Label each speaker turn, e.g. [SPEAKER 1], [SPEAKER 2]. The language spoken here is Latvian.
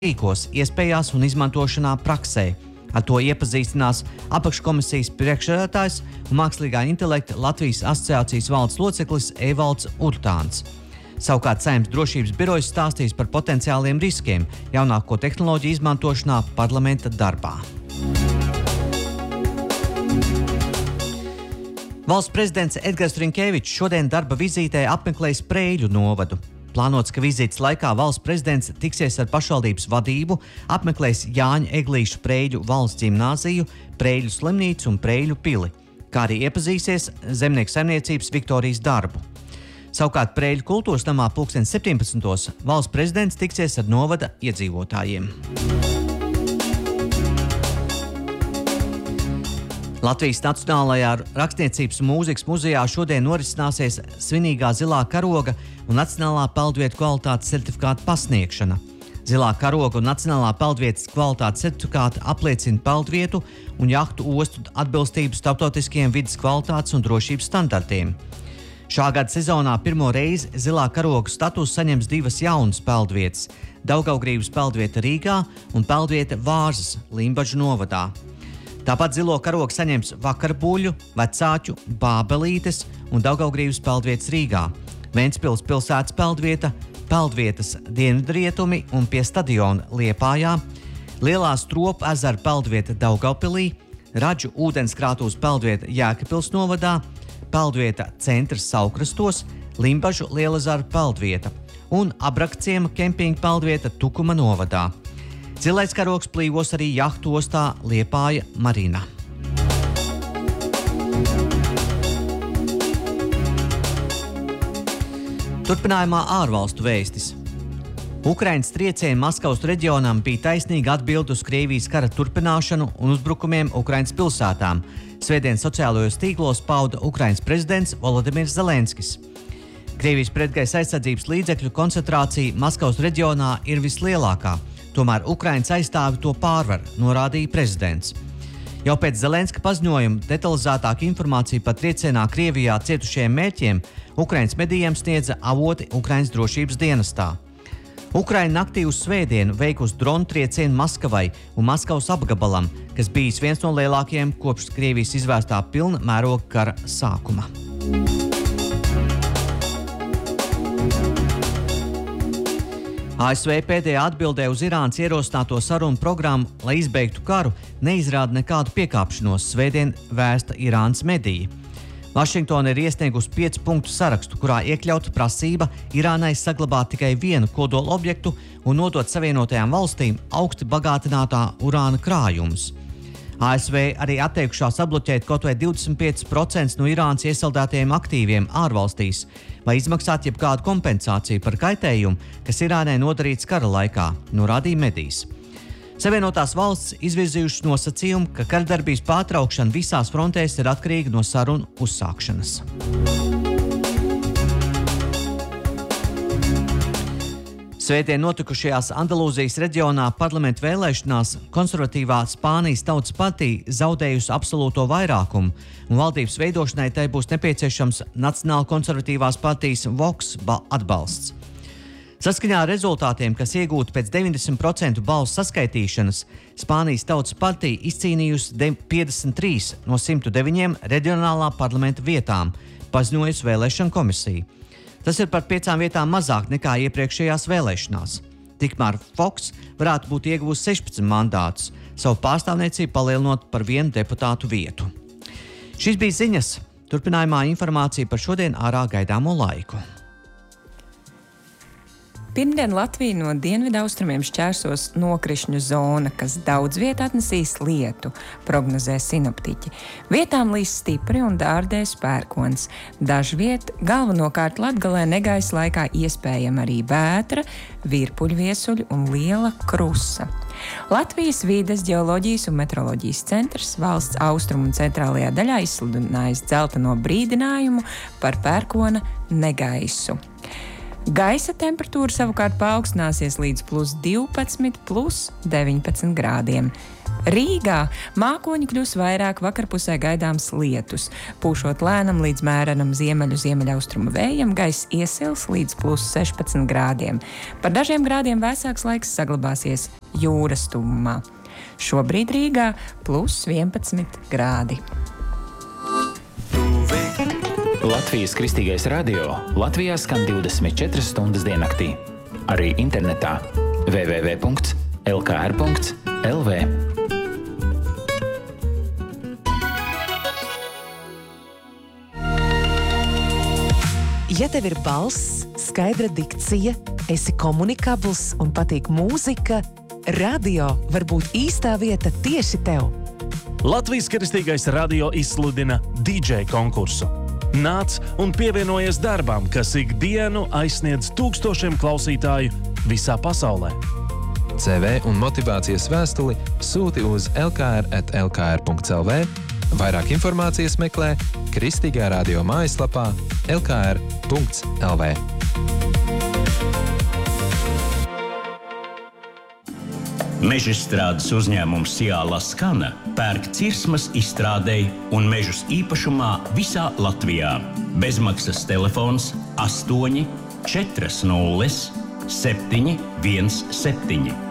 [SPEAKER 1] rīkos, iespējās un izmantošanā praksē. Ar to iepazīstinās apakškomisijas priekšsēdētājs un mākslīgā intelekta Latvijas asociācijas valdes loceklis Evalds Urtāns. Savukārt Saeimas drošības birojas stāstīs par potenciāliem riskiem jaunāko tehnoloģiju izmantošanā parlamenta darbā. Valsts prezidents Edgars Rinkēvičs šodien darba vizītē apmeklēs Preiļu novadu. Plānots, ka vizītes laikā valsts prezidents tiksies ar pašvaldības vadību, apmeklēs Jāņa Eglīša Preiļu valsts ģimnāziju, Preiļu slimnīcu un Preiļu pili, kā arī iepazīsies zemnieku saimniecības Viktorijas darbu. Savukārt Preiļu kultūras namā 17. valsts prezidents tiksies ar novada iedzīvotājiem. Latvijas Nacionālajā rakstniecības un mūzikas muzejā šodien norisināsies svinīgā zilā karoga un nacionālā peldvietu kvalitātes certifikāta pasniegšana. Zilā karoga un nacionālā peldvietas kvalitātes certifikāta apliecina peldvietu un jahtu ostu atbilstību starptautiskiem vides kvalitātes un drošības standartiem. Šā gada sezonā pirmo reizi zilā karoga status saņems divas jaunas peldvietas – Daugavgrības peldvieta Rīgā un peldvieta Vārzas Limbažu novadā. Tāpat zilo karogu saņems Vakarbuļu, Vecāķu, Bābelītes un Daugavgrības peldvietas Rīgā, Ventspils pilsētas peldvieta, peldvietas Dienvidrietumi un pie stadiona Liepājā, Lielā Stropu ezera peldvieta Daugavpilī, Radžu ūdenskrātuves peldvieta Jēkabpils novadā, peldvieta Centrs Saukrastos, Limbažu Lielezera peldvieta un Abrakciema kempinga peldvieta Tukuma novadā. Zilais karogs plīvos arī jahtu ostā Liepāja Marina. Turpinājumā ārvalstu vēstis. Ukrainas triecieni Maskavas reģionam bija taisnīga atbilde uz Krievijas kara turpināšanu un uzbrukumiem Ukrainas pilsētām. Svētdien sociālajos tīklos pauda Ukrainas prezidents Volodimirs Zelenskis. Krievijas pretgaisa aizsardzības līdzekļu koncentrācija Maskavas reģionā ir vislielākā. Tomēr Ukrainas aizstāvi to pārvar, norādīja prezidents. Jau pēc Zelenska paziņojuma detalizētāka informācija par triecienā Krievijā cietušajiem mērķiem Ukrainas medijiem sniedza avoti Ukrainas drošības dienestā. Ukraina naktī uz svētdienu veikusi dronu triecienu Maskavai un Maskavas apgabalam, kas bijis viens no lielākajiem kopš Krievijas izvērstā pilna mēroga kara sākuma. ASV pēdējā atbildē uz Irānas ierosināto sarunu programmu, lai izbeigtu karu, neizrāda nekādu piekāpšanos, svētdien vēsta Irānas mediji. Vašingtona ir iesniegusi 5 punktu sarakstu, kurā iekļauta prasība Irānai saglabāt tikai vienu kodola objektu un nodot Savienotajām valstīm augsti bagātinātā urāna krājumus. ASV arī atteikušās atbloķēt kaut vai 25% no Irānas iesaldētajiem aktīviem ārvalstīs, vai izmaksāt jebkādu kompensāciju par kaitējumu, kas Irānai nodarīts kara laikā, norādīja medijs. Savienotās valsts izvirzījušas nosacījumu, ka karadarbības pārtraukšana visās frontēs ir atkarīga no sarunu uzsākšanas. Svētdien notikušajās Andalūzijas reģionā parlamenta vēlēšanās konservatīvā Spānijas Tautas partija zaudējusi absolūto vairākumu, un valdības veidošanai tai būs nepieciešams Nacionāla konservatīvās partijas Vox atbalsts. Saskaņā ar rezultātiem, kas iegūti pēc 90% balsu saskaitīšanas, Spānijas Tautas partija izcīnījusi 53 no 109 reģionālā parlamenta vietām, paziņojusi vēlēšanu komisija. Tas ir par 5 vietām mazāk nekā iepriekšējās vēlēšanās. Tikmēr Fox varētu būt ieguvusi 16 mandātus, savu pārstāvniecību palielinot par 1 deputātu vietu. Šis bija ziņas. Turpinājumā informācija par šodien ārā gaidāmo laiku.
[SPEAKER 2] Pirmdien Latviju no dienvidaustrumiem šķērsos nokrišņu zona, kas daudz viet atnesīs lietu, prognozē sinoptiķi. Vietām līs stipri un dārdēs pērkons. Dažviet, galvenokārt Latgalē negaisa laikā iespējama arī vētra, virpuļviesuļi un liela krusa. Latvijas Vīdes ģeoloģijas un meteoroloģijas centrs valsts austrumu un centrālajā daļā izsludinājis dzelteno brīdinājumu par pērkona negaisu. Gaisa temperatūra savukārt paaugstināsies līdz +12, +19 grādiem. Rīgā mākoņi kļūs vairāk, vakarpusē gaidāms lietus. Pūšot lēnam līdz mērenam ziemeļaustrumu vējam, gaiss iesils līdz +16 grādiem. Par dažiem grādiem vēsāks laiks saglabāsies jūras tuvumā. Šobrīd Rīgā +11 grādi.
[SPEAKER 3] Latvijas Kristīgais radio Latvijā skan 24 stundas diennaktī. Arī internetā www.lkr.lv.
[SPEAKER 4] Ja tev ir balss, skaidra dikcija, esi komunikabls un patīk mūzika, radio var būt īstā vieta tieši tev.
[SPEAKER 5] Latvijas Kristīgais radio izsludina DJ konkursu. Nāc un pievienojies darbam, kas ikdienu aizsniedz tūkstošiem klausītāju visā pasaulē.
[SPEAKER 6] CV un motivācijas vēstuli sūti uz lkr@lkr.lv. Vairāk informācijas meklē Kristīgā radio mājaslapā lkr.lv.
[SPEAKER 7] Mežstrādes uzņēmums Ciāla Skana pērk cirsmas izstrādei un mežus īpašumā visā Latvijā. Bezmaksas telefons 8 40 717.